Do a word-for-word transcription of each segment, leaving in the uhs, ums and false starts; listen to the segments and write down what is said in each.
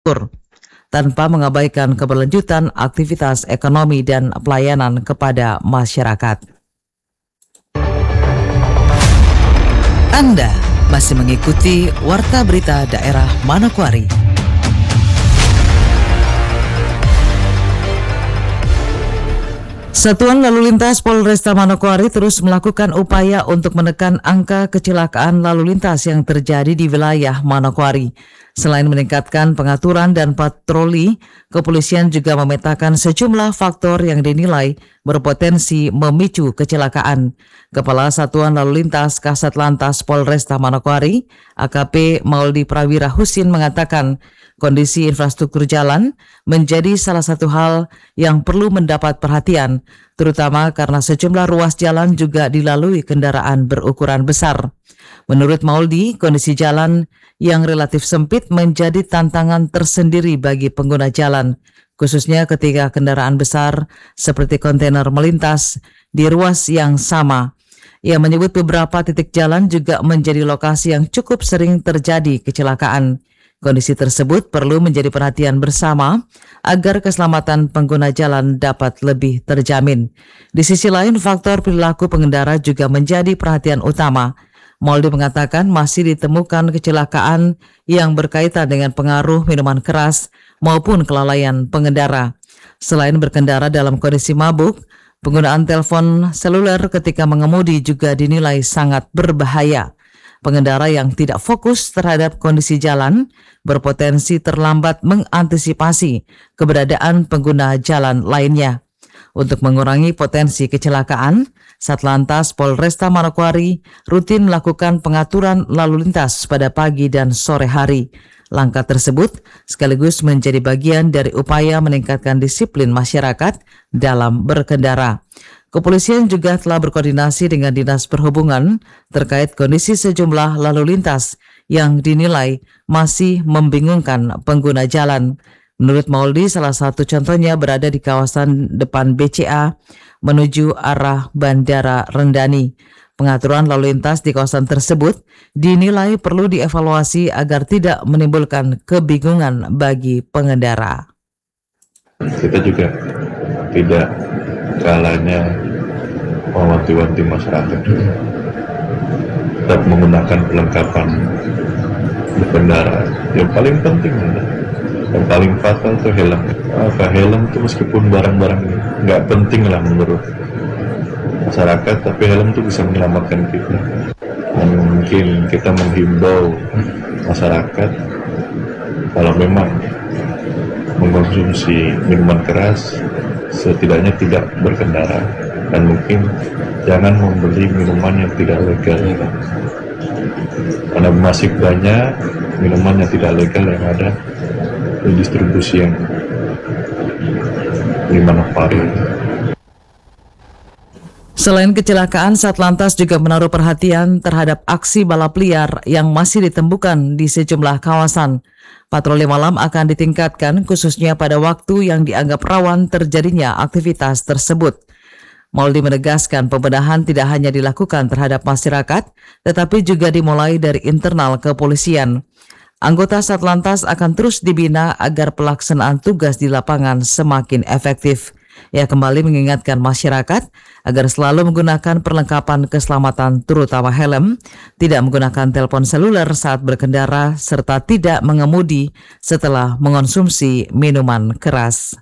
tanpa mengabaikan keberlanjutan aktivitas ekonomi dan pelayanan kepada masyarakat. Anda masih mengikuti Warta Berita Daerah Manokwari. Satuan Lalu Lintas Polresta Manokwari terus melakukan upaya untuk menekan angka kecelakaan lalu lintas yang terjadi di wilayah Manokwari. Selain meningkatkan pengaturan dan patroli, kepolisian juga memetakan sejumlah faktor yang dinilai berpotensi memicu kecelakaan. Kepala Satuan Lalu Lintas Kasat Lantas Polresta Manokwari, A K P Mauldi Prawira Husin mengatakan, kondisi infrastruktur jalan menjadi salah satu hal yang perlu mendapat perhatian, terutama karena sejumlah ruas jalan juga dilalui kendaraan berukuran besar. Menurut Mauldi, kondisi jalan yang relatif sempit menjadi tantangan tersendiri bagi pengguna jalan, khususnya ketika kendaraan besar seperti kontainer melintas di ruas yang sama. Ia menyebut beberapa titik jalan juga menjadi lokasi yang cukup sering terjadi kecelakaan. Kondisi tersebut perlu menjadi perhatian bersama agar keselamatan pengguna jalan dapat lebih terjamin. Di sisi lain, faktor perilaku pengendara juga menjadi perhatian utama. Mauldi mengatakan masih ditemukan kecelakaan yang berkaitan dengan pengaruh minuman keras maupun kelalaian pengendara. Selain berkendara dalam kondisi mabuk, penggunaan telepon seluler ketika mengemudi juga dinilai sangat berbahaya. Pengendara yang tidak fokus terhadap kondisi jalan berpotensi terlambat mengantisipasi keberadaan pengguna jalan lainnya. Untuk mengurangi potensi kecelakaan, Satlantas Polresta Manokwari rutin melakukan pengaturan lalu lintas pada pagi dan sore hari. Langkah tersebut sekaligus menjadi bagian dari upaya meningkatkan disiplin masyarakat dalam berkendara. Kepolisian juga telah berkoordinasi dengan Dinas Perhubungan terkait kondisi sejumlah lalu lintas yang dinilai masih membingungkan pengguna jalan. Menurut Mauldi, salah satu contohnya berada di kawasan depan B C A menuju arah Bandara Rendani. Pengaturan lalu lintas di kawasan tersebut dinilai perlu dievaluasi agar tidak menimbulkan kebingungan bagi pengendara. Kita juga tidak kalanya mewanti-wanti masyarakat juga tetap menggunakan perlengkapan berkendara. Yang paling penting adalah yang paling fatal itu helm. Apa helm itu meskipun barang-barang nggak penting lah menurut masyarakat, tapi helm itu bisa menyelamatkan kita. Dan mungkin kita menghimbau masyarakat kalau memang mengkonsumsi minuman keras setidaknya tidak berkendara, dan mungkin jangan membeli minuman yang tidak legal, karena masih banyak minuman yang tidak legal yang ada di distribusi yang di Manokwari. Selain kecelakaan, Satlantas juga menaruh perhatian terhadap aksi balap liar yang masih ditemukan di sejumlah kawasan. Patroli malam akan ditingkatkan khususnya pada waktu yang dianggap rawan terjadinya aktivitas tersebut. Mauldi menegaskan pembenahan tidak hanya dilakukan terhadap masyarakat, tetapi juga dimulai dari internal kepolisian. Anggota Satlantas akan terus dibina agar pelaksanaan tugas di lapangan semakin efektif. Ia kembali mengingatkan masyarakat agar selalu menggunakan perlengkapan keselamatan terutama helm, tidak menggunakan telepon seluler saat berkendara, serta tidak mengemudi setelah mengonsumsi minuman keras.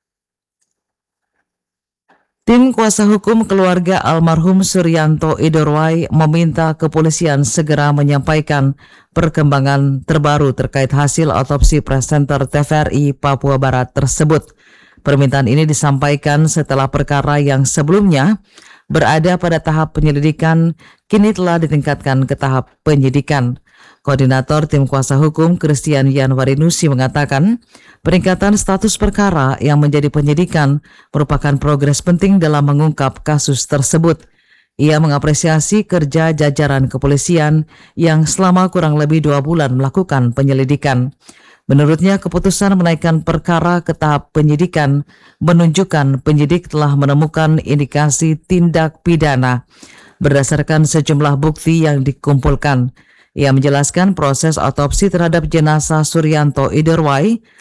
Tim kuasa hukum keluarga almarhum Suryanto Idorwai meminta kepolisian segera menyampaikan perkembangan terbaru terkait hasil otopsi presenter T V R I Papua Barat tersebut. Permintaan ini disampaikan setelah perkara yang sebelumnya berada pada tahap penyelidikan kini telah ditingkatkan ke tahap penyidikan. Koordinator Tim Kuasa Hukum Christian Yanwarinusi mengatakan peningkatan status perkara yang menjadi penyidikan merupakan progres penting dalam mengungkap kasus tersebut. Ia mengapresiasi kerja jajaran kepolisian yang selama kurang lebih dua bulan melakukan penyelidikan. Menurutnya, keputusan menaikkan perkara ke tahap penyidikan menunjukkan penyidik telah menemukan indikasi tindak pidana berdasarkan sejumlah bukti yang dikumpulkan. Ia menjelaskan proses otopsi terhadap jenazah Suryanto Iderwai